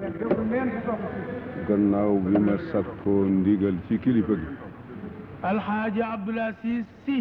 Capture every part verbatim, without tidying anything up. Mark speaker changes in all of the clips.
Speaker 1: gannaaw bi ma sakkoo ndigal ci kilifa gi.
Speaker 2: alxaaji Abdoul Aziz Sy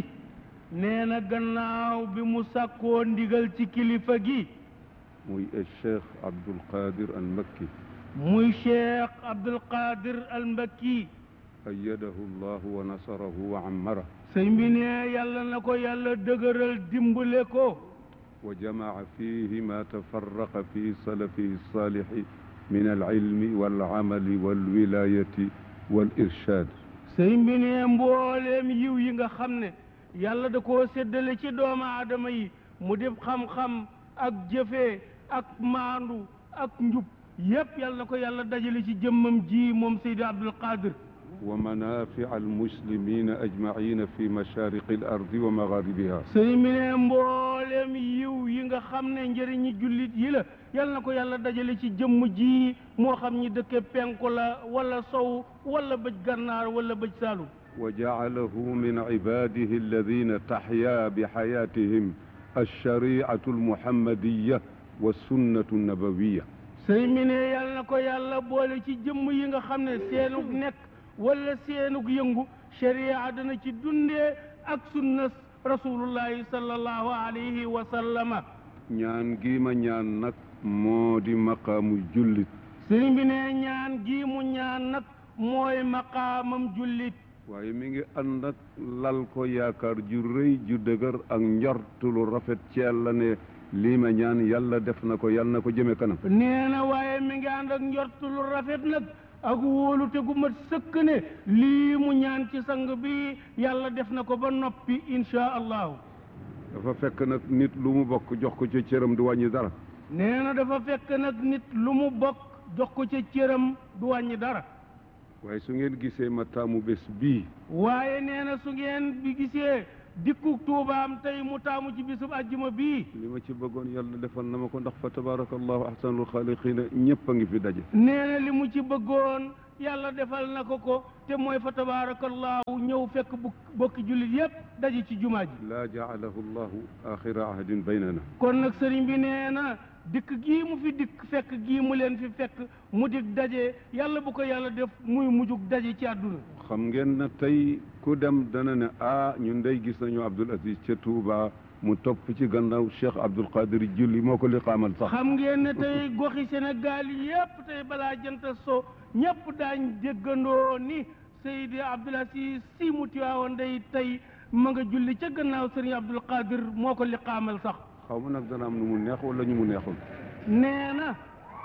Speaker 2: nee na gannaaw bi mu sakkoo ndigal ci kilifa gi.
Speaker 1: muy Cheikh Abdoul Qadir al Makki.
Speaker 2: muy Cheikh Abdoul Qadir al Makki.
Speaker 1: ayyadahu llahu wa nasarahu wa ammara.
Speaker 2: sëñ bi ne yàlla na ko yàlla dëgëral dimbale ko.
Speaker 1: wa jamaa fihi ma tafarraqa fi salafihi saalixi min alilmi walamali walwilayati walirshad.
Speaker 2: sëñ bi ne mbooleem yiw yi nga xam ne yàlla da koo séddale ci doomu aadama yi mu def xam-xam ak jëfee ak maandu ak njub yépp yàlla na ko yàlla dajale ci jëmmam ji moom Seydi Abdoul Qadir.
Speaker 1: wa manafia almuslimina ajmaina fi mashariqi al ardi wa magharibiha.
Speaker 2: sëñ bi ne mbooleem yiw yi nga xam ne njëriñi jullit yi la yàlla na ko yàlla dajale ci jëmm ji moo xam ñi dëkke penku la wala sow wala bëj gànnaar wala bëj saalum.
Speaker 1: wa jaalahu min ibadihi alladina taxya bi xayatihim alshariatu almuhammadiya wa sunnatu nabawiya.
Speaker 2: sëñ bi ne yàlla na ko yàlla boole ci jëmm yi nga xam ne seenug nekk wala seenug yëngu sharia dana ci dundee ak sunna rasulullahi sallallahu alayhi wa sallama.
Speaker 1: ñaan gi ma ñaan nag moo di maqaamu jullit.
Speaker 2: sëñ bi ne ñaan gi mu ñaan nag mooy maqaamam jullit.
Speaker 1: waaye mi ngi ànd ak lal ko yaakaar ju rëy ju dëgër ak njortu lu rafet ci yàlla ne lii ma ñaan yàlla def na ko yàlla na ko jëme kanam.
Speaker 2: nee na waaye mi ngi ànd ak njortu lu rafet nag ak wóolu te gu mat sëkk ne lii mu ñaan ci sang bi yàlla def na ko ba noppi insha allahu.
Speaker 1: dafa fekk nag nit lu mu bokk jox ko ca cëram du wàññi dara.
Speaker 2: nee na dafa fekk nag nit lu mu bokk jox ko ca cëram du wàññi dara.
Speaker 1: waaye su ngeen gisee ma taamu bés bii.
Speaker 2: waaye nee na su ngeen bi gisee dikku tuubaam tey mu taamu ci bisub àjjuma bii.
Speaker 1: li ma ci bëggoon yàlla defal na ma ko ndax fa tabarakallahu ahsanul xaaliqiina ñëpp a ngi fi daje.
Speaker 2: nee na li mu ci bëggoon yàlla defal na ko ko te mooy fa tabarakallahu ñëw fekk bu bokki jullit yépp daje ci jumaa ji.
Speaker 1: laa jaalahu llahu axira ahdin baynana.
Speaker 2: kon nag sëriñ bi nee na dikk gii mu fi dikk fekk gii mu leen fi fekk mu dik daje yàlla bu ko yàlla def muy mujjug daje ci àdduna.
Speaker 1: xam ngeen na tey ku dem dana ne ah ñun day gis nañu Abdoul Aziz ca Touba mu topp ci gannaaw Cheikh Abdoul Qadir julli moo ko liqaamal sax.
Speaker 2: xam ngeen ne tey goxi Sénégal yépp tey balaa jant so ñépp daañ déggandoo ni Seydi Abdoul Aziz Sy mu Tiwaawan day tey ma nga julli ca gannaaw Serigne Abdoul Qadir moo ko liqaamal sax.
Speaker 1: xaw ma nag dana am nu mu neex wala ñu mu neexul.
Speaker 2: nee na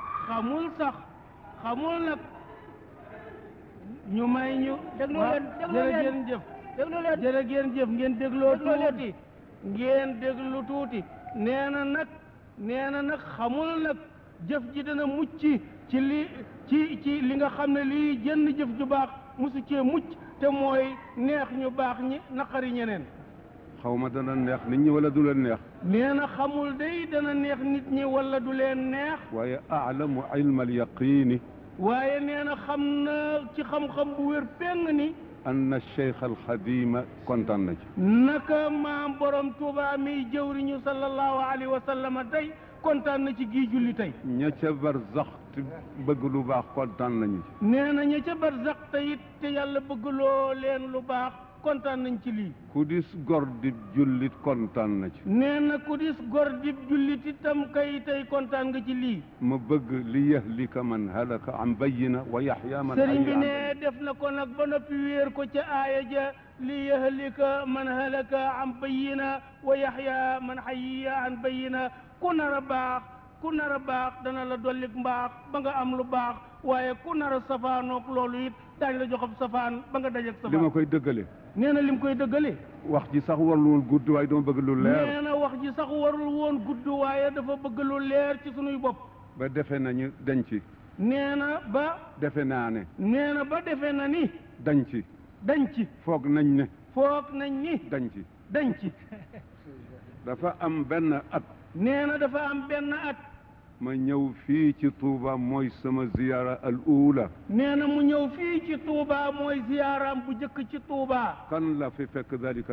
Speaker 2: xamul sax xamul nag ñu may ñu.
Speaker 3: déglu leen déglu leen
Speaker 2: jëf
Speaker 3: déglu leen
Speaker 2: jërë ngeen jëf ngeen dégloo tuuti ngeen déglu tuuti. nee na nag nee na nag xamul nag jëf ji dana mucc ci li ci ci li nga xam ne lii jënn jëf ju baax musu cee mucc te mooy neex ñu baax ñi naqari ñeneen.
Speaker 1: xaw ma dana neex nit ñi wala du leen neex.
Speaker 2: nee na xamul day dana neex nit ñi wala du leen neex.
Speaker 1: waaye aalamu ilma al yaqiini.
Speaker 2: waaye nee na xam na ci xam-xam bu wér péng ni.
Speaker 1: anna cheikh al xadima kontaan na ci.
Speaker 2: naka maam borom Tuuba mi jëwriñu sallallahu alayhi wa sallam tey kontaan na ci gii julli tey.
Speaker 1: ña ca barzax te bëgg lu baax kontaan nañu ci.
Speaker 2: nee na ña ca barzax te it te yàlla bëgg loo leen lu baax kontaan nañ ci lii.
Speaker 1: ku dis gor di jullit kontaan na ci.
Speaker 2: nee na ku dis gor di jullit itam kay tey kontaan nga ci lii.
Speaker 1: ma bëgg li yahlika man halaka an bayyina wa yaxya man
Speaker 2: sëriñ bi
Speaker 1: hayya
Speaker 2: ne def na ko nag ba noppi wéer ko ca aaya ja li yahlika man halaka an bayyina wa yaxya man hayya an bayyina ku nar a baax ku nar a baax dana la dollik mbaax ba nga am lu baax waaye ku nar a safaanook loolu it daañu la joxab safaan ba nga dajeek safaan.
Speaker 1: li ma koy dëggale.
Speaker 2: nee na lim koy dëggale.
Speaker 1: wax ji sax warul woon gudd waaye dama bëgg lu leer.
Speaker 2: nee na wax ji sax warul woon gudd waaye dafa bëgg lu leer ci sunuy bopp.
Speaker 1: ba defe nañu dañ ci.
Speaker 2: nee na ba.
Speaker 1: defe naa ne.
Speaker 2: nee na ba defe na ni.
Speaker 1: dañ ci.
Speaker 2: dañ ci.
Speaker 1: foog nañ ne.
Speaker 2: foog nañ ni.
Speaker 1: dañ ci.
Speaker 2: dañ ci.
Speaker 1: dafa am benn at.
Speaker 2: nee na dafa am benn at.
Speaker 1: ma ñëw fii ci Touba mooy sama ziyaara al uula.
Speaker 2: nee na mu ñëw fii ci Touba mooy ziyaaraam bu njëkk ci Touba.
Speaker 1: kan la fi fekk dalika al waqt.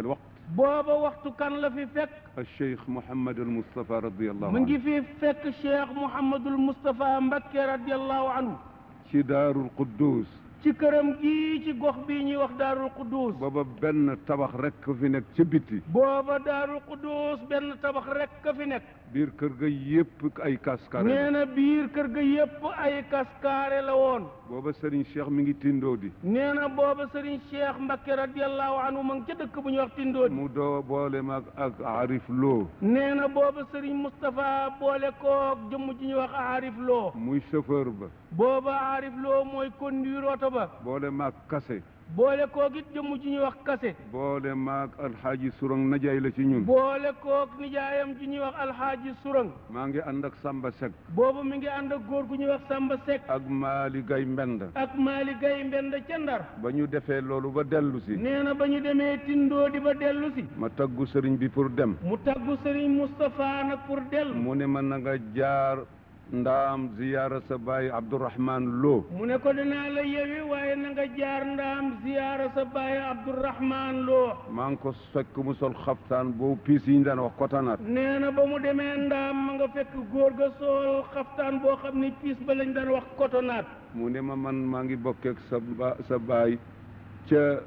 Speaker 2: booba waxtu kan la fi fekk
Speaker 1: الشيخ محمد المصطفى رضي الله
Speaker 2: mu ngi
Speaker 1: عنه
Speaker 2: fi fekk cheikh Mouhamadul Moustapha Mbacké radiallahu anhu
Speaker 1: ci Daarul Quddus
Speaker 2: ci këram gii ci gox bii ñuy wax Daarul Quddus
Speaker 1: booba benn tabax rek fi nekk ca biti
Speaker 2: booba Daarul Quddus benn tabax rek ka fi nekk
Speaker 1: biir kër ga yépp ay kaskare
Speaker 2: nee na biir kër ga yépp ay kaskaare la woon
Speaker 1: booba Serigne Cheikh mi ngi tindoo di
Speaker 2: nee na booba Serigne Cheikh Mbacké radiallahu anhu ma ngi ca dëkk bu ñuy wax Tindóodi
Speaker 1: mu doo boole mag ak Arif Lo
Speaker 2: nee na booba Serigne Moustapha boole koog jëmm ji ñuy wax Arif Lo
Speaker 1: muy chauffeur ba
Speaker 2: booba Arif Lo mooy conduire oto ba
Speaker 1: boole maag kase
Speaker 2: boole koog it jëmm ji ñuy wax kase
Speaker 1: boole maag alxaaji surang najaay la ci ñun
Speaker 2: boole koog nijaayam ji ñuy wax alxaaji surang
Speaker 1: maa ngi ànd ak Samba Seck
Speaker 2: booba mi ngi ànd ak góor gu ñuy wax Samba Seck
Speaker 1: ak Maali Gay Mbend
Speaker 2: ak Maali Gay Mbend ca Ndar
Speaker 1: ba ñu defee loolu ba dellu si
Speaker 2: nee na ba ñu demee Tindóodi ba dellu si
Speaker 1: ma taggu sëriñ bi pour dem
Speaker 2: mu taggu Serigne Moustapha nag pour dellu
Speaker 1: mu ne ma na nga jaar ndaam ziyaara sa baay Abdourahman Lo
Speaker 2: mu ne ko dinaa la yewi waaye na nga jaar ndaam ziyaara sa baay Abdourahman Lo
Speaker 1: maa ngi ko fekk mu sol xaftaan boobu piis yi ñu daan wax kotanaat
Speaker 2: nee na ba mu demee ndaam ma nga fekk góor ga sol xaftaan boo xam ni piis ba lañ daan wax kotonaat
Speaker 1: mu ne ma man maa ngi bokkeek sa ba sa baay ca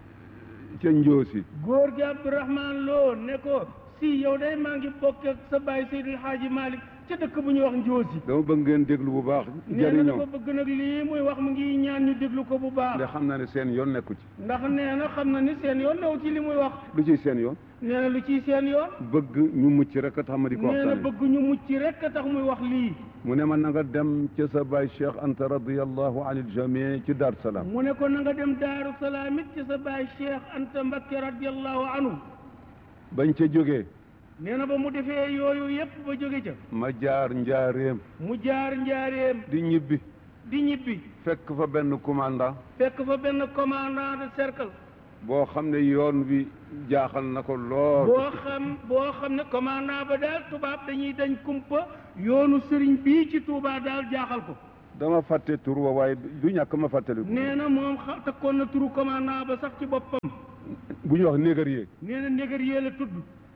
Speaker 1: ca Njoosi
Speaker 2: góor gi Abdourahman Lo ne ko si yow day maa ngi bokkeek sa baay Seydil Haaji Malick ca dëkk bu ñuy wax Njoosi
Speaker 1: dama bëgg ngeen déglu bu baax
Speaker 2: nee na
Speaker 1: jëriñoo
Speaker 2: dafa bëgg nag lii muy wax mu ngi ñaan ñu déglu ko bu baax
Speaker 1: ndax xam naa ne seen yoon nekku ci
Speaker 2: ndax nee na xam na ni seen yoon new ci li muy wax
Speaker 1: lu ciy seen yoon
Speaker 2: nee na lu ciy seen yoon
Speaker 1: bëgg ñu mucc rek a tax ma di ko
Speaker 2: nee na
Speaker 1: waxtaane
Speaker 2: bëgg ñu mucc rek a tax muy wax lii
Speaker 1: mu ne ma na nga dem ca sa baay Cheikh Anta radiyallahu anil jamii ci Dar Salaam
Speaker 2: mu ne ko na nga dem Daaru Salaam it ci sa baay Cheikh Anta Mbacké radiallahu anhu
Speaker 1: bañ ca jógee
Speaker 2: nee na ba mu defee yooyu yépp ba jóge ca
Speaker 1: ma jaar njaareem
Speaker 2: mu jaar njaareem
Speaker 1: di ñibbi
Speaker 2: di ñibbi
Speaker 1: fekk fa benn commandant
Speaker 2: fekk fa benn commandant de cercle
Speaker 1: boo xam ne yoon wi jaaxal na ko lool
Speaker 2: boo xam boo xam ne commandant ba daal tubaab dañuy dañ kumpa yoonu sëriñ bii ci Touba daal jaaxal ko
Speaker 1: dama fàtte tur wa waaye du ñàkk ma fàttali ko
Speaker 2: nee na moom xa takkoon na turu commandant ba sax ci boppam
Speaker 1: bu ñu wax négarier
Speaker 2: nee na négarier la tudd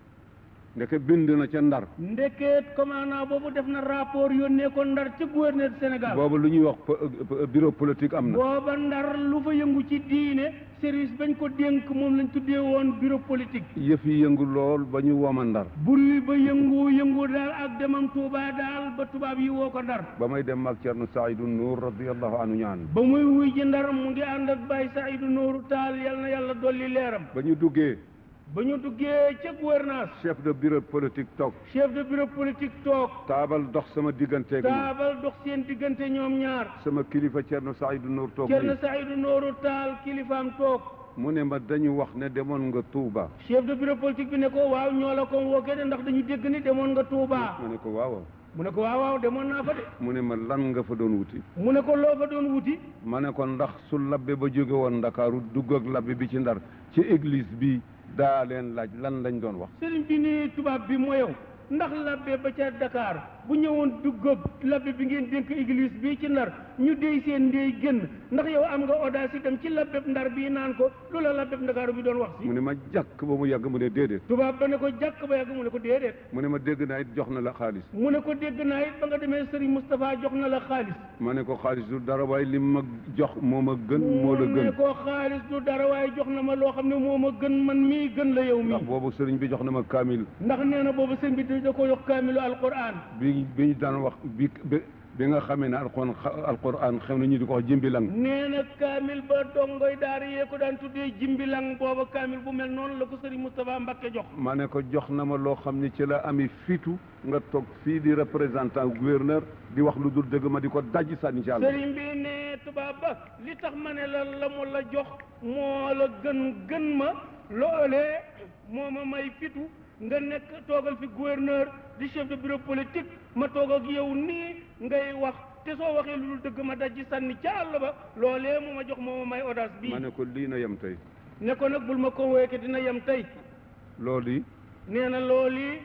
Speaker 1: ndeke bind na ca Ndar
Speaker 2: ndekeet commandant boobu def na rapport yónnee ko Ndar ca gouverneur du Sénégal
Speaker 1: boobu lu ñuy wax bureau politique am na
Speaker 2: booba Ndar lu fa yëngu ci diine service bañ ko dénk moom lañ tuddee woon bureau politique
Speaker 1: yëf yi yëngu lool ba ñu woma Ndar
Speaker 2: buri ba yëngu yëngu daal ak demam Touba daal ba tubaab yi woo ko Ndar
Speaker 1: ba may dem maag Cerno Saïdou Nour radiyallahu anhu ñaan
Speaker 2: ba muy wuy ji Ndar mu ngi ànd ak Baye Saïdou Nourou Tall yal na yàlla dolli leeram
Speaker 1: ba ñu duggee
Speaker 2: ba ñu duggee ca gouvernance
Speaker 1: chef de bureau politique toog
Speaker 2: chef de bureau politique toog
Speaker 1: taabal dox sama digganteeg moom
Speaker 2: taabal dox seen diggante ñoom ñaar
Speaker 1: sama kilifa Cerno Saïdou Nour toog
Speaker 2: Cerno Saïdou Nourou Tall kilifaam toog
Speaker 1: mu ne ma dañu wax ne demoon nga Touba
Speaker 2: chef de bureau politique bi ne ko waaw ñoo la ko wookee de ndax dañu dégg ni demoon nga Touba
Speaker 1: mu ne ko waaw
Speaker 2: mu ne ko waaw waaw demoon naa fa de
Speaker 1: mu ne ma lan nga fa doon wuti
Speaker 2: mu ne ko loo fa doon wuti
Speaker 1: ma ne ko ndax su labbe ba jóge woon Ndakaaru dugg ak labbe bi ci Ndar ci église bi daa leen laaj lan lañ doon wax
Speaker 2: sëriñ bi ni tubaab bi moo yow ndax labbe ba ca Dakar bu ñëwoon dugg ak labbe bi ngeen dénk église bii ci Ndar ñu déy seen ndey génn ndax yow am nga audace itam ci labbe Ndar bii naan ko lu la labbe Ndakaaru bi doon wax si
Speaker 1: mu ne ma jàkk ba mu yàgg mu ne déedéet
Speaker 2: tubaab ba ne ko jàkk ba yàgg mu ne ko déedéet
Speaker 1: mu ne ma dégg naa it jox na la xaalis
Speaker 2: mu ne ko dégg naa it ba nga demee Serigne Moustapha jox na la xaalis
Speaker 1: ma ne ko xaalis du dara waaye li ma jox moo ma gën moo la
Speaker 2: mu ne
Speaker 1: gën
Speaker 2: ko xaalis du dara waaye jox na ma loo xam ne moo ma gën man mii gën la yow
Speaker 1: ndax
Speaker 2: mii
Speaker 1: boobu sëriñ bi jox na ma kaamil
Speaker 2: ndax nee na boobu sëñ bi da ko yokk kaamilu alquran
Speaker 1: bi bi ñu daan wax bi bi nga xamee ne alquran alquran xam na ñu di ko wax jimbilang
Speaker 2: nee na kaamil ba dongoy daara yee ko daan tuddee jimbilang booba kaamil bu mel noonu la ko Serigne Moustapha Mbacké jox
Speaker 1: ma ne ko jox na ma loo xam ne ci la ami fitu nga toog fii di représentant gouverneur di wax lu dul dëgg ma di ko dajji sànni ci àll
Speaker 2: Serigne bi ne tubaab ba li tax ma ne la la mu la jox moo la gën gën ma loolee moo ma may fitu nga nekk toogal fi gouverneur di chef de bureau politique ma toog ak yow nii ngay wax te soo waxee lu dul dëgg ma dajji sànni ca àll ba loolee mu ma jox moo ma may audace bii
Speaker 1: ma ne ko lii na yem tey
Speaker 2: ne ko nag bul ma ko wéeke dina yem tey
Speaker 1: loolu yi
Speaker 2: nee na loolu yi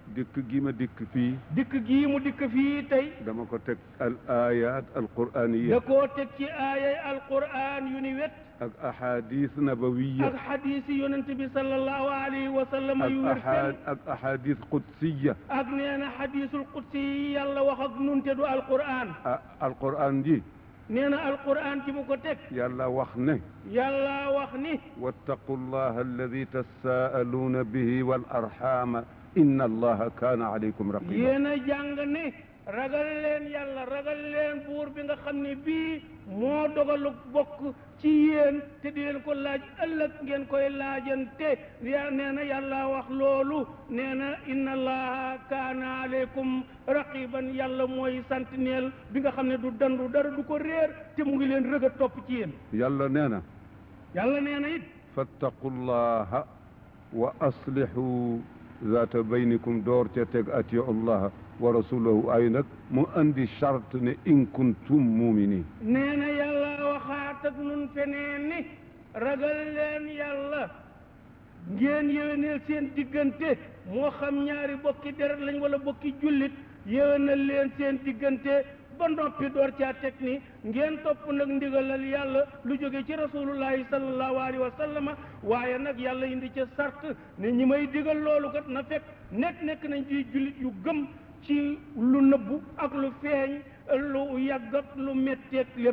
Speaker 1: dikk gi ma dikk fii
Speaker 2: dikk gii mu dikk fii tey
Speaker 1: dama ko teg al ayat al quraniya
Speaker 2: da koo teg ci aayay alquran yu ni wet
Speaker 1: ak ahadis nabawiya
Speaker 2: ak xadiis yi yonent bi sallallahu alayhi wa sallam yu wér
Speaker 1: ak ak ahadis qudsiya
Speaker 2: ak nee na xadiisul qudsi yi yàlla wax ak nun te du alquran
Speaker 1: ah alquran ji
Speaker 2: nee na alquran ci mu ko teg
Speaker 1: yàlla wax ne
Speaker 2: yàlla wax ni
Speaker 1: wattaqu llaha alladi tasaaluuna bihi wal arxama inna allaha kaana alaykum raqiba
Speaker 2: yéen a jàng ne ragal leen yàlla ragal leen buur bi nga xam ne bii moo dogalu bokk ci yéen te di leen ko laaj ëllëg ngeen koy laajante ya nee na yàlla wax loolu nee na inna allaha kaana aleykum raqiban yàlla mooy sentinelle bi nga xam ne du dandu dara du ko réer te mu ngi leen rëg a topp ci yéen
Speaker 1: yàlla nee na
Speaker 2: yàlla nee na it
Speaker 1: fattaqu llaha wa aslihu zaata baynikum door ca teg atiu allaha wa rasulahu ay nag mu andi charte ne in kuntum muminin
Speaker 2: nee na yàlla waxaat ak nun feneen ni ragal leen yàlla ngeen yéwénal seen diggante moo xam ñaari bokki deret lañ wala bokki jullit yéwénal leen seen diggante ba noppi door caa teg ni ngeen topp nag ndigalal yàlla lu jóge ci rasulullahi sallallahu alayhi wa sallama waaye nag yàlla indi ca sart ne ñi may digal loolu kat na fekk nekk nekk nañ di jullit yu gëm ci lu nëbbu ak lu feeñ lu yàgg ak lu metteeg lépp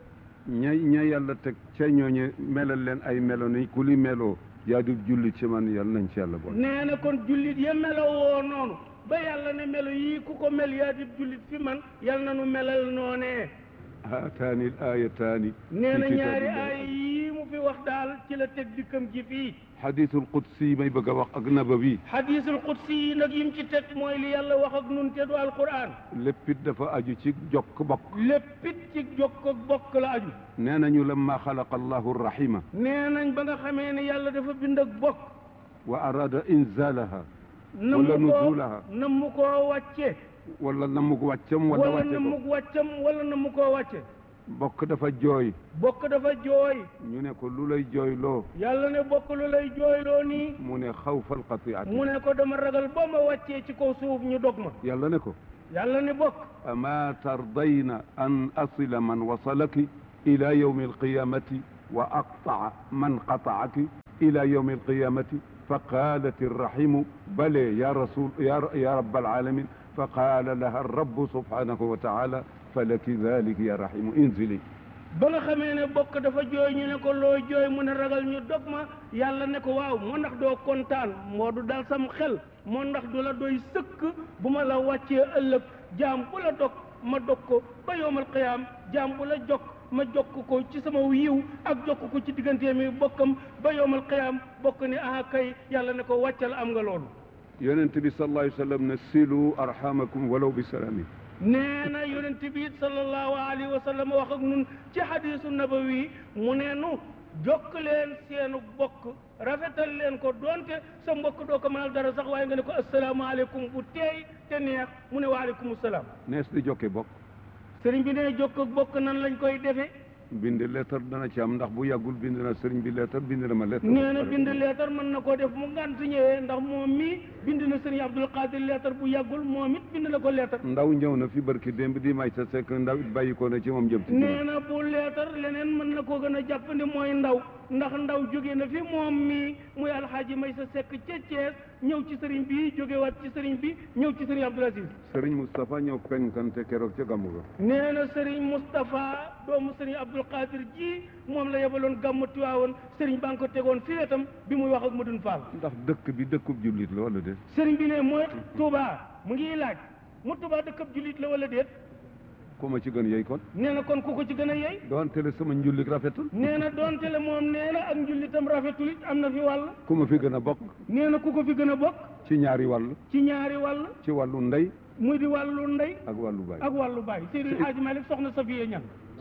Speaker 1: ña ña yàlla teg ca ñooñe melal leen ay melo ni ku li meloo yaa di jullit ci man yàlla nañ ci yàlla boole
Speaker 2: nee na kon jullit ya melo woo noonu ba yàlla ne melo yii ku ko mel yaa di jullit fi man yàlla na nu melal noonee
Speaker 1: haataani l ayataani
Speaker 2: nee na ñaari aaya yii mu fi wax daal ci la teg dikkam ji fii
Speaker 1: xadiisul qudsi may bëgg a wax ak nabawi
Speaker 2: xadiisul qudsi yi nag yim ci teg mooy li yàlla wax ak nun te du alquran
Speaker 1: léppit dafa aju ci jokk bokk
Speaker 2: léppit ci jokk ak bokk la aju
Speaker 1: nee nañu lamma xalaqa allahu rahima
Speaker 2: nee nañ ba nga xamee ne yàlla dafa bind ak bokk
Speaker 1: wa arada inzalaha
Speaker 2: na
Speaker 1: wala
Speaker 2: mu koo
Speaker 1: nuzulaha
Speaker 2: na mu koo wàcce
Speaker 1: wala na mu wàccam wala
Speaker 2: wala
Speaker 1: wàcce
Speaker 2: na mu
Speaker 1: ko
Speaker 2: wàccam wala na mu koo wàcce
Speaker 1: bokk dafa jooy
Speaker 2: bokk dafa jooy
Speaker 1: ñu ne ko lu lay jooyloo
Speaker 2: yàlla ne bokk lu lay jooyloo nii
Speaker 1: mu ne xawfal qatiati
Speaker 2: mu ne ko dama ragal boo ma wàccee ci kaw suuf ñu dog ma
Speaker 1: yàlla ne ko
Speaker 2: yàlla ne bokk
Speaker 1: ama tardayna an asila man wasalaki ila yawmi alqiyamati wa aqtaa man qataaki ila yawmi alqiyamati fa qalat irrahimu bale ya rasul ya ya rab alalamin fa qaala laha rabbu subhanahu wa taala falaki dalika ya rahimu inzili
Speaker 2: ba nga xamee ne bokk dafa jooy ñu ne ko loo jooy mu ne ragal ñu dog ma yàlla ne ko waaw moo ndax doo kontaan moo du dal sam xel moo ndax du la doy sëkk bu ma la wàccee ëllëg jaam bu la dog ma dog ko ba yowmal qiyaam jaam bu la jokk ma jokk ko ci sama yiw ak jokk ko ci diggante mi bokkam ba yowmal qiyaam bokk ne ah kay yàlla ne ko wàccal am nga loolu
Speaker 1: yonent bi sallallahu alayhi wa sallam ne silu arhamakum walaw bi salami
Speaker 2: nee na yonent bi sallallahu alayhi wa sallam wax ak nun ci xadiisu nabawi mu ne nu jokk leen seenu bokk rafetal leen ko doonte sa mbokk doo ko mënal dara sax waaye nga ne ko asalaamaaleykum bu teey te neex mu ne waaleykum salaam
Speaker 1: nees di jokke bokk
Speaker 2: sëriñ bi ne jokk ak bokk nan lañ koy defee
Speaker 1: bind lettre dana ci am ndax bu yàggul bind na sëriñ bi lettre bind na ma lettre
Speaker 2: nee na bind lettre mën na koo def mu ngant ñëwee ndax moom mii bind na sëriñ Abdul Qadir lettre bu yàggul moom it bind na ko lettre
Speaker 1: ndaw ñëw na fi barki démb di may sa sekk ndaw it bàyyi ko na ci moom jëm ci
Speaker 2: nee na bu lettre leneen mën na koo gën a jàppandi mooy ndaw ndax ndaw jóge na fi moom mii muy alxaaji may sa sekk ca Thiès ñëw ci sëriñ bi jógewaat ci sëriñ bi ñëw ci sëriñ Abdul Aziz
Speaker 1: sëriñ Moustapha ñëw penkante keroog ca gàmmu ga
Speaker 2: nee na sëriñ Moustapha doomu sëriñ Abdul Qadir ji moom la yebaloon gàmmu Tiwaawoon sëriñ baa ngi ko tegoon fi wetam bi muy wax ak Madun Fall
Speaker 1: ndax dëkk bi dëkkub jullit la wala déet
Speaker 2: sëriñ bi ne mooy Touba mu ngi laaj mu Touba dëkkab jullit la wala déet
Speaker 1: ku ma ci gën yey kon
Speaker 2: nee na kon ku ko ci gën a yey
Speaker 1: doonte le sama njullik rafetul
Speaker 2: nee na doonte le moom nee na ak njullitam rafetul it am na fi wàll
Speaker 1: ku ma fi gën a bokk
Speaker 2: nee na ku ko fi gën a bokk
Speaker 1: ci ñaari wàll
Speaker 2: ci ñaari wàll
Speaker 1: ci wàllu ndey
Speaker 2: muy di wàllu ndey
Speaker 1: ak wàllu baay
Speaker 2: ak wàllu baay Seydi Hadji Malick soxna Safiya Ñang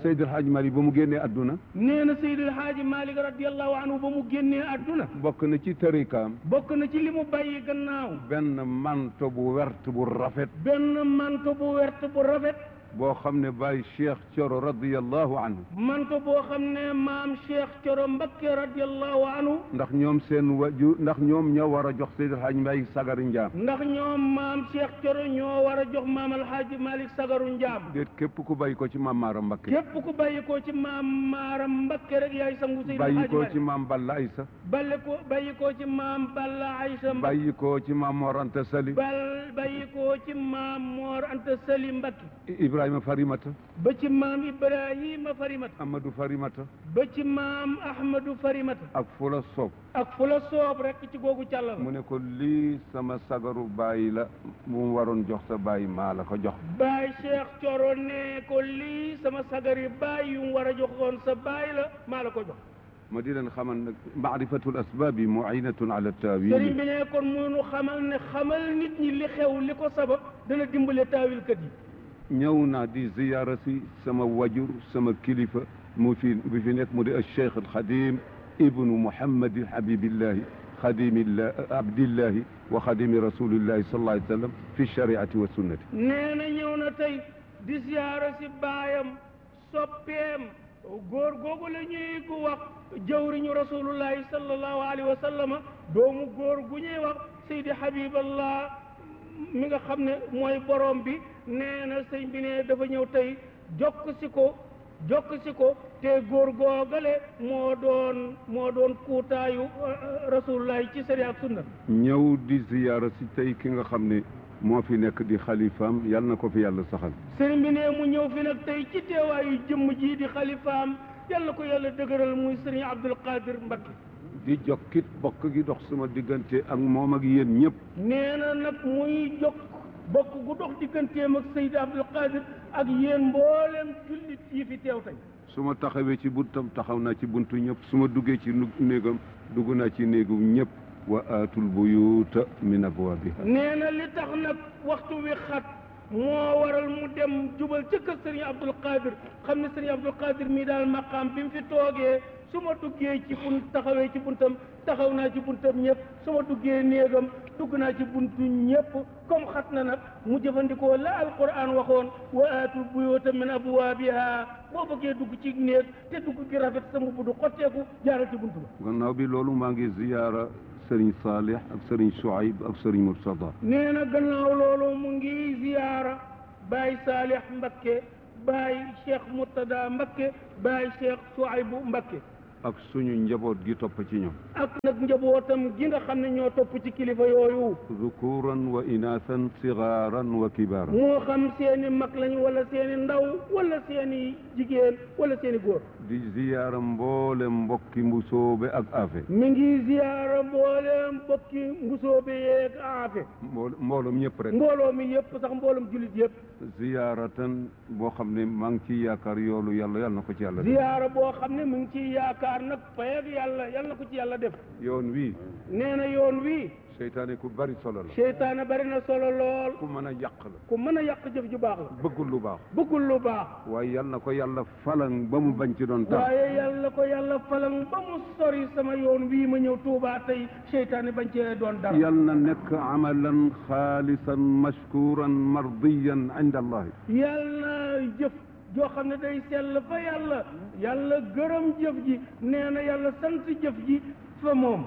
Speaker 1: Seydil Hadj Malick ba mu génnee adduna
Speaker 2: nee na Seydil Haaji Malick radiyallahu anhu ba mu génnee adduna
Speaker 1: bokk na ci tërikaam
Speaker 2: bokk na ci li mu bàyyi gannaaw
Speaker 1: benn manto bu wert bu rafet
Speaker 2: benn manto bu wert bu rafet
Speaker 1: boo xam ne Baye Cheikh Thioro radiyallahu anhu
Speaker 2: manto boo xam ne maam Cheikh Thioro Mbacké radiyallahu anhu
Speaker 1: ndax ñoom seen waju ndax ñoom ñoo war a jox Seydil Hadj Malick sagaru njaam
Speaker 2: ndax ñoom maam Cheikh Thioro ñoo war a jox maam Alhaaji Malick sagaru njaam
Speaker 1: déet képp ku bàyyi ko ci maam Maaram Mbacké
Speaker 2: képp ku bàyyi ko ci maam Maaram Mbacké rek yaay sangu Seydil
Speaker 1: bàyyi
Speaker 2: Haaji
Speaker 1: ko
Speaker 2: Malick
Speaker 1: ci maam Balla Aysa
Speaker 2: bàyyi ko bàyyi ko ci maam Balla Aysa Mbacké
Speaker 1: bàyyi ko ci maam Mor Anta Sali
Speaker 2: bal bàyyi ko ci maam Mor Anta Sali Mbacké
Speaker 1: Ibrahima Farimata
Speaker 2: ba ci maam Ibrahima Farimata
Speaker 1: Amadou Farimata
Speaker 2: ba ci maam Ahmadou Farimata
Speaker 1: ak fu la soob
Speaker 2: ak fu la soob rek ci googu càllal
Speaker 1: mu ne ko lii sama sagaru bàyyi la mu mu waroon jox sa bàyyi maa la ko jox
Speaker 2: Baay Cheikh Thioro ne ko lii sama sagari baay yu mu war a joxoon sa baay la maa la ko jox
Speaker 1: ma di leen xamal nag maarifatul asbaabi muinatun ala
Speaker 2: sëriñ
Speaker 1: taawil
Speaker 2: bi ne kon munu xamal ne xamal nit ñi li xew li ko sabab dana dimbale taawilkat yi
Speaker 1: ñëw naa di ziyaara si sama wajur sama kilifa mu fi bi fi nekk mu di Cheikh al Xadim ibnu Muhammad Habibillahi xadimillah abdillahi wa xadimi rasulillahi sallallahu alayhi wa sallam fi shariati wa sunnati
Speaker 2: nee na ñëw na tey di ziyaara si baayam soppeem góor googu la ñuy ko wax jawriñu rasulullahi sallallahu alayhi wa sallama doomu góor gu ñuy wax Seydi Habiballah mi nga xam ne mooy borom bi nee na sëñ bi ne dafa ñëw tey jokk si ko jokk si ko te góor googale moo doon moo doon kuutaayu rasulullahi ci sariya ak sunna
Speaker 1: ñëw di ziyaara si tey ki nga xam ne moo fi nekk di xalifaam yal na ko fi yàlla saxal
Speaker 2: sëriñ bi ne mu ñëw fi nag tey ci teewaayu jëmm ji di xalifaam yàlla ko yàlla dëgëral muy sëriñ Abdul Qadir Mbacké
Speaker 1: di jokkit bokk gi dox sama diggante ak moom ak yéen ñëpp
Speaker 2: nee na nag muy jokk bokk gu dox digganteem ak Seydi Abdul Qadir ak yéen mboolem jullit yi fi teew tey
Speaker 1: su ma taxawee ci buntam taxaw naa ci buntu ñëpp su ma duggee ci néegam dugg naa ci néegu ñëpp wa aatul buyuuta min abwaabiha
Speaker 2: nee na li tax nag waxtu wi xat moo waral mu dem jubal ca kër sëriñ Abdul Qadir xam ne sëriñ Abdul Qadir mii daal maqaam bi mu fi toogee su ma duggee ci bunt taxawee ci buntam taxaw naa ci buntam ñëpp su ma duggee néegam dugg naa ci buntu ñëpp comme xat na nag mu jëfandikoo la alquran waxoon wa aatul buyuuta min abwaabiha boo bëggee dugg ci néeg te dugg gi rafet sa mbubb du xotteeku jaaral ci buntu ba
Speaker 1: gannaaw bi loolu maa ngi ziyaara sëriñ Saalih ak sëriñ Shuayb ak sëriñ Murtada
Speaker 2: nee na gannaaw loolu mu ngi ziyaara Baay Saalih Mbacké Baay Cheikh Murtada Mbacké Baay Cheikh Shuayb Mbacké
Speaker 1: ak suñu njaboot gi topp ci ñoom
Speaker 2: ak nag njabootam gi nga xam ne ñoo topp ci kilifa yooyu
Speaker 1: zukuran wa inaasan sigaaran wa kibaaran
Speaker 2: moo xam seeni mag lañ wala seeni ndaw wala seeni jigéen wala seeni góor
Speaker 1: di ziyaara mboolem mbokki mbusoobe ak afe
Speaker 2: mi ngi ziyaara mboolem mbokki mbusoobe yeeg aafe
Speaker 1: mbool mbooloom ñëpp rek
Speaker 2: mbooloo mi yëpp sax mbooloom jullit yëpp
Speaker 1: ziyaaratan boo xam ne maa ngi ciy yaakaar yoolu yàlla yàlla na ko ci yàlla def
Speaker 2: ziyaara boo xam ne mu ngi ciy yaakaar nag fayag yàlla yàlla na ko ci yàlla def
Speaker 1: yoon wii
Speaker 2: nee na yoon wii
Speaker 1: seytaane ku bari solo la
Speaker 2: seytaane bari na solo lool
Speaker 1: ku mën a yàq la
Speaker 2: ku mën a yàq jëf ju baax la
Speaker 1: bëggul lu baax
Speaker 2: bëggul lu baax
Speaker 1: waaye yàlla na ko yàlla falan ba mu bañ ci doon tax
Speaker 2: waaye yàlla ko yàlla falan ba mu sori sama yoon wii ma ñëw Tuubaa tey seytaane bañ cee doon dara
Speaker 1: yàlla na nekk amalan xaalisan mashkuran mardiyan inda allah
Speaker 2: yàlla na jëf joo xam ne day sell fa yàlla yàlla gërëm jëf ji nee na yàlla sant jëf ji fa moom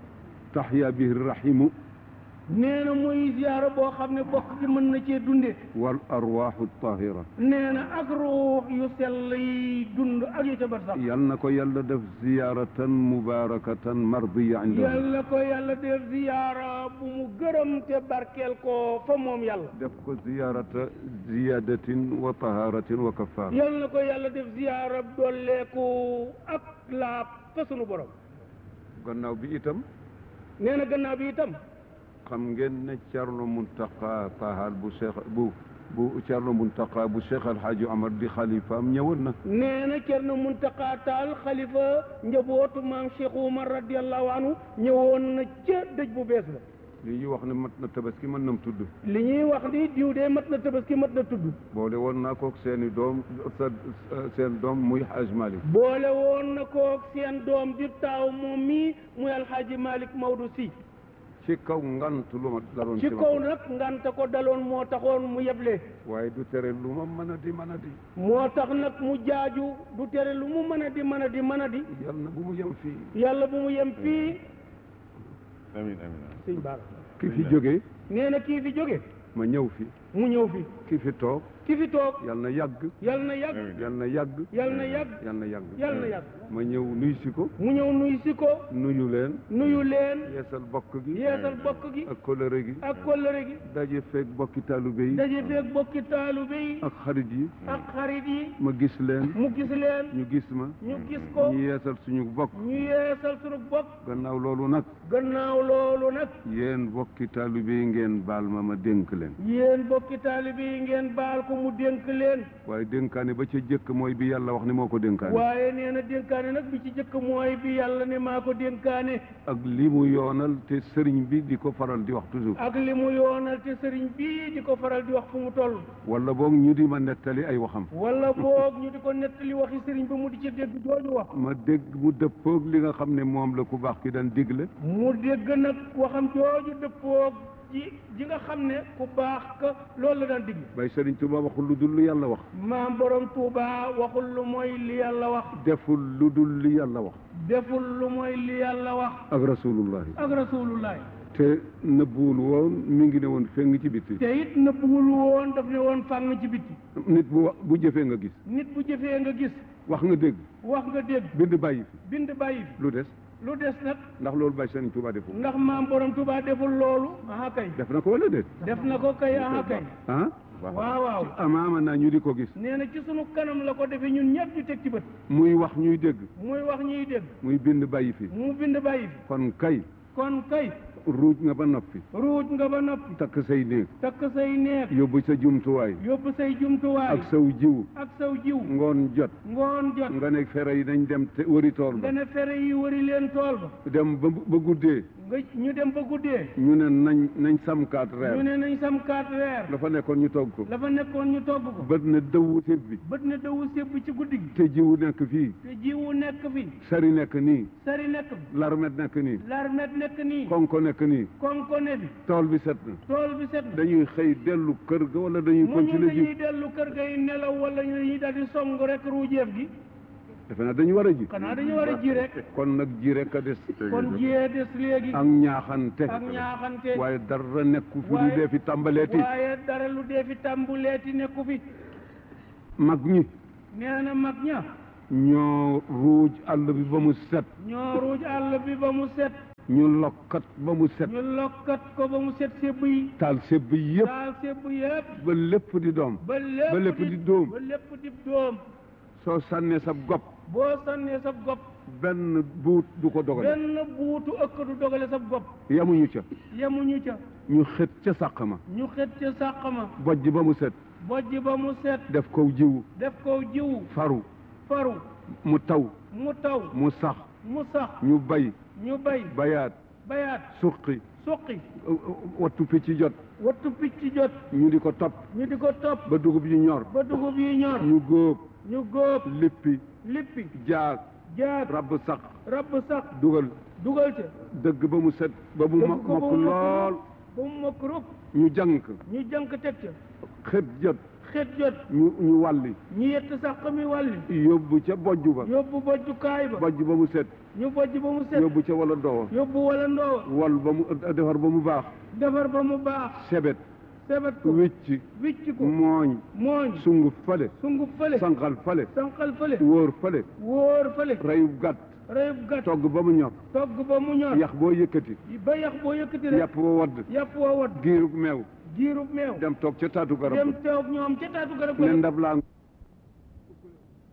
Speaker 1: taxya bihi rahimu
Speaker 2: nee na muy ziyaara boo xam ne bokk gi mën na cee dunde
Speaker 1: wal arwaaxu tahira
Speaker 2: nee na ak ruux yu sell yi dund ak yu ca bar sax
Speaker 1: yal na ko yàlla def ziyaaratan mubarakatan mardiya inda allah
Speaker 2: yàlla ko yàlla def ziyaara bu mu gërëm te barkeel ko fa moom yàlla
Speaker 1: def ko ziyaarata ziyadatin wa taharatin wa kafaara
Speaker 2: yàlla na ko yàlla def ziyaara dolleeku ak laab fa sunu borom
Speaker 1: gannaaw bi itam
Speaker 2: nee na gannaaw bi itam
Speaker 1: xam ngeen ne Thierno Mountakha Tall bu Cheikh bu bu Thierno Mountakha bu Cheikh El Hadj Omar di xalifaam ñëwoon na.
Speaker 2: nee na Thierno Mountakha Tall xalifa njabootu maam Cheikh Omar radiyallahu anhu ñëwoon na ca dëj bu bees ba.
Speaker 1: li ñuy wax ne mat na tabaski mën nam tudd
Speaker 2: li ñuy wax ni diw de mat na tabaski mat na tudd
Speaker 1: boole woon naa kook seeni doom sa seen doom muy Haj Malick
Speaker 2: boole woon na kook seen doom di taaw moom mii muy alxaaji Malick Maodo si
Speaker 1: ci kaw ngant lu ma daloon
Speaker 2: ci kaw nag ngant ko daloon moo taxoon mu yeble
Speaker 1: waaye du tere lu ma mën a di mën a di
Speaker 2: moo tax nag mu jaaju du tere lu mu mën a di mën a di mën a di
Speaker 1: yàlla na bu mu yem fii
Speaker 2: yàlla bu mu yem fii
Speaker 4: amiin amiin
Speaker 2: sëñ Bara
Speaker 1: ki fi jógee
Speaker 2: nee na kii fi jóge
Speaker 1: ma ñëw fi
Speaker 2: mu ñëw fi
Speaker 1: ki fi toog
Speaker 2: ki fi toog
Speaker 1: yàlla na yàgg
Speaker 2: yàlla na yàgg
Speaker 1: yàlla na yàgg
Speaker 2: yàlla na yàgg
Speaker 1: yàlla na yàgg
Speaker 2: yàlla na yàgg
Speaker 1: ma ñëw nuyu si ko
Speaker 2: mu ñëw nuyu si ko
Speaker 1: nuyu leen
Speaker 2: nuyu leen
Speaker 1: yeesal bokk gi
Speaker 2: yeesal bokk gi
Speaker 1: ak kóllëre gi
Speaker 2: ak kóllëre gi
Speaker 1: daje feeg bokki taalibe yi
Speaker 2: daje feeg bokki taalibe yi
Speaker 1: ak xarit yi
Speaker 2: ak xarit yi
Speaker 1: ma gis leen
Speaker 2: mu gis leen
Speaker 1: ñu gis ma
Speaker 2: ñu gis ko
Speaker 1: ñu yeesal suñu bokk
Speaker 2: ñu yeesal sunu bokk
Speaker 1: gannaaw loolu nag
Speaker 2: gannaaw loolu nag
Speaker 1: yéen bokki taalibe yi ngeen baal ma ma dénk leen
Speaker 2: yéen bokki taalibe yi ngeen baal ko mu dénk leen
Speaker 1: waaye dénkaane ba ca jëkk mooy bi yàlla wax ne moo ko dénkaane
Speaker 2: waaye nee na dénkaane nag bi ci jëkk mooy bi yàlla ne maa ko dénkaane
Speaker 1: ak li mu yoonal te sëriñ bi di ko faral di wax toujours
Speaker 2: ak li mu yoonal te sëriñ bii di ko faral di wax fu mu toll
Speaker 1: wala boog ñu di ma nettali ay waxam
Speaker 2: wala boog ñu di ko nettali waxi sëriñ ba mu di ci dégg jooju wax
Speaker 1: ma dégg mu dëppoog li nga xam ne moom la ku baax ki daan digle
Speaker 2: mu dégg nag waxam jooju dëppoog ji ji nga xam ne ku baax ka loolu la daan digle
Speaker 1: bay sëriñ Tuuba waxul lu dul lu yàlla wax
Speaker 2: maam borom Tuuba waxul lu mooy li yàlla wax
Speaker 1: deful lu dul li yàlla wax
Speaker 2: deful lu mooy li yàlla wax
Speaker 1: ak rasulullahi
Speaker 2: ak rasulullahi
Speaker 1: te nëbbuwul woon mi ngi ne woon feng ci bitti
Speaker 2: te it nëbbuwul woon daf ne woon fàng ci bitti
Speaker 1: nit bu wax bu jëfee nga gis
Speaker 2: nit bu jëfee nga gis
Speaker 1: wax nga dégg
Speaker 2: wax nga dégg
Speaker 1: bind bàyyi fi
Speaker 2: bind bàyyi fi
Speaker 1: lu des
Speaker 2: lu des nag
Speaker 1: ndax loolu bay sëriñ Tuuba deful
Speaker 2: ndax maam borom Tuuba deful loolu aha kay
Speaker 1: def na ko wala déet
Speaker 2: def na ko kay aha kay
Speaker 1: ah
Speaker 2: waaw waaw
Speaker 1: amaama naa ñu di ko gis
Speaker 2: nee na ci sunu kanam la ko defee ñun ñëpp ñu teg ci bët
Speaker 1: muy wax ñuy dégg
Speaker 2: muy wax ñuy dégg
Speaker 1: muy bind bàyyi fi
Speaker 2: mu bind bàyyi fi
Speaker 1: kon kay
Speaker 2: kon kay
Speaker 1: ruuj nga ba noppi
Speaker 2: ruuj nga ba noppi
Speaker 1: takk say néeg
Speaker 2: takk say neex
Speaker 1: yóbbu sa jumtuwaay
Speaker 2: yóbbu say jumtuwaay
Speaker 1: ak saw jiw
Speaker 2: ak saw jiw
Speaker 1: ngoon jot
Speaker 2: ngoon jot
Speaker 1: nga ne fere yi nañ dem te wëri tool ba
Speaker 2: nga ne fere yi wëri leen tool ba
Speaker 1: dem ba ba guddee
Speaker 2: nga ñu dem ba guddee
Speaker 1: ñu ne nañ nañ samkaat
Speaker 2: ñu
Speaker 1: reer
Speaker 2: ne nañ sam kaat weer
Speaker 1: dafa nekkoon ñu togg ko
Speaker 2: la fa nekkoon ñu togg ko
Speaker 1: bët na dëwu séb bi
Speaker 2: bët na dawu sébb ci guddi gi
Speaker 1: te jiwu nekk fii
Speaker 2: te jiwu nekk fi
Speaker 1: sari nekk nii
Speaker 2: sari nekk fi
Speaker 1: larmet nekk nii
Speaker 2: larmet nekk nii
Speaker 1: konko nekk nii
Speaker 2: konko ne fi
Speaker 1: tool bi set na
Speaker 2: tool bi set na
Speaker 1: dañuy xëy dellu kër ga wala dañuy
Speaker 2: mu ñu
Speaker 1: continuer
Speaker 2: dañuy
Speaker 1: ji
Speaker 2: dellu kër gay nelaw wala ñu dañuy daal di song rek ruujeef gi
Speaker 1: defe naa dañu war a ji
Speaker 2: xanaa dañu war a ji rek
Speaker 1: kon nag ji rek a des
Speaker 2: kon jiyee des léegi
Speaker 1: ak ñaaxante
Speaker 2: ak ñaaxante
Speaker 1: waaye dara nekku fi lu
Speaker 2: waaye-
Speaker 1: dee fi tàmbaleeti
Speaker 2: waaye dara lu dee fi tàmbuleeti nekku fi
Speaker 1: mag ñi
Speaker 2: nee na mag ña
Speaker 1: ñoo ruuj àll bi ba mu set
Speaker 2: ñoo ruuj àll bi ba mu set
Speaker 1: ñu lokkat ba mu set
Speaker 2: ñu lokkat ko ba mu set sébb yi
Speaker 1: taal sebb yëpp
Speaker 2: daal sébb yëpp
Speaker 1: ba lépp di doom
Speaker 2: ba lépp
Speaker 1: ba lépp di dóom
Speaker 2: ba lépp di dóom
Speaker 1: soo sànnee sa gopp
Speaker 2: boo sànnee sa gopp
Speaker 1: benn buut du ko dogale
Speaker 2: benn buutu ëkk du dogale sa gopp
Speaker 1: yamuñu ca
Speaker 2: yemuñu ca
Speaker 1: ñu xët ca sàq ma
Speaker 2: ñu xet ca sàq ma
Speaker 1: bojj ba mu set
Speaker 2: bojj ba mu set
Speaker 1: def ko jiwu
Speaker 2: def ko jiwu
Speaker 1: faru
Speaker 2: faru
Speaker 1: mu taw
Speaker 2: mu taw
Speaker 1: mu sax
Speaker 2: mu sax
Speaker 1: ñu bay
Speaker 2: ñu bay
Speaker 1: bayaat
Speaker 2: bayaat
Speaker 1: suqi
Speaker 2: suqi
Speaker 1: wattu picc jot
Speaker 2: wattu picc jot
Speaker 1: ñu di ko topp
Speaker 2: ñu di ko topp
Speaker 1: ba dugub yi ñor
Speaker 2: ba dugub yi ñor
Speaker 1: ñu góob
Speaker 2: ñu góob
Speaker 1: lippi
Speaker 2: lippi
Speaker 1: jaag
Speaker 2: jaag
Speaker 1: rabb sax
Speaker 2: rabb sax
Speaker 1: dugal
Speaker 2: dugal ca
Speaker 1: dëgg ba mu set ba mu
Speaker 2: dëgg
Speaker 1: mokk
Speaker 2: ko ba mu
Speaker 1: lool
Speaker 2: ba mu mokk rub
Speaker 1: ñu jànk
Speaker 2: ñu jànk teg ca
Speaker 1: xët jot
Speaker 2: xet jot
Speaker 1: ñu ñu wàlli
Speaker 2: ñu yett sax mi wàlli
Speaker 1: yóbbu ca bojj ba
Speaker 2: yóbbu bojjukaay ba
Speaker 1: bojj ba mu set
Speaker 2: ñu bojj ba mu set
Speaker 1: yóbbu ca wala doowa
Speaker 2: yóbbu wala ndoowa
Speaker 1: wal ba mu defar ba mu baax
Speaker 2: defar ba mu baax
Speaker 1: sebet
Speaker 2: sebet ko
Speaker 1: wicc
Speaker 2: wicc ko
Speaker 1: mooñ
Speaker 2: mooñ
Speaker 1: sunguf fale
Speaker 2: sunguf fële
Speaker 1: sanqal fale
Speaker 2: sanqal fële
Speaker 1: wóor fale
Speaker 2: wóor fële
Speaker 1: rayub gàtt
Speaker 2: rayub gàtt
Speaker 1: togg ba mu ñor
Speaker 2: togg ba mu ñor
Speaker 1: yax boo yëkkati
Speaker 2: ba yax boo yëkkati rek
Speaker 1: yàpp ba wadd
Speaker 2: yàpp woo wat
Speaker 1: giirug meew
Speaker 2: giirub meew
Speaker 1: dem toog ca taatu garab
Speaker 2: dem
Speaker 1: ba
Speaker 2: toog ñoom ca taatu garab
Speaker 1: ne
Speaker 2: ga
Speaker 1: ndab laa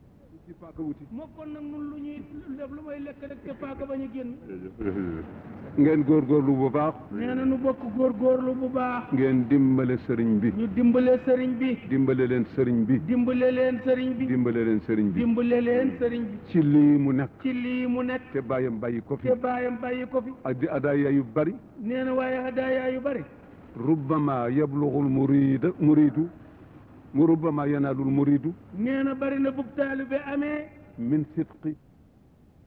Speaker 1: ci paaka wuti
Speaker 2: moo kon nag nun lu ñuy def lu may lekk rek te paaka bañ a génn
Speaker 1: ngeen góorgóorlu bu baax
Speaker 2: nee na nu bokk góorgóorlu bu baax
Speaker 1: ngeen dimbale sëriñ bi
Speaker 2: ñu dimbale sëriñ bi
Speaker 1: dimbale leen sëriñ bi
Speaker 2: dimbale leen sëriñ bi
Speaker 1: dimbale leen sëriñ bi
Speaker 2: dimbale leen sëriñ bi
Speaker 1: ci lii mu nekk
Speaker 2: ci lii mu nekk
Speaker 1: te bàyyam bàyyi ko fi
Speaker 2: te baayam bàyyi ko fi
Speaker 1: ak di adaaya yu bari
Speaker 2: nee na waaye hadaaya yu bari
Speaker 1: rubbama yablughul murida muridu mu rubbama yanaalul muridu
Speaker 2: nee na bari na bug taalibe amee
Speaker 1: min sidqi